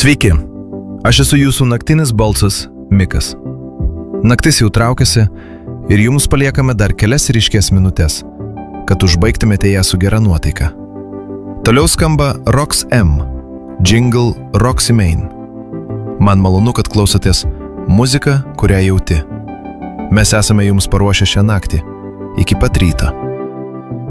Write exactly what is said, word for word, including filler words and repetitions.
Sveiki, aš esu jūsų naktinis balsas Mikas. Naktis jau traukiasi ir jums paliekame dar kelias ryškės minutės, kad užbaigtumėte ją su gera nuotaika. Toliau skamba Rox M, jingle Roxy Main. Man malonu, kad klausotės muziką, kurią jauti. Mes esame jums paruošę šią naktį, iki pat ryto.